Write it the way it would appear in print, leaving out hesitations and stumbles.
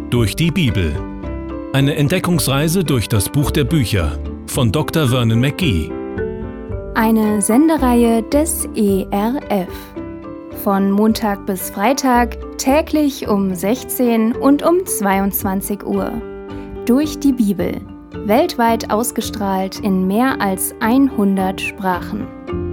Durch die Bibel. Eine Entdeckungsreise durch das Buch der Bücher von Dr. Vernon McGee. Eine Sendereihe des ERF. Von Montag bis Freitag, täglich um 16 und um 22 Uhr. Durch die Bibel. Weltweit ausgestrahlt in mehr als 100 Sprachen.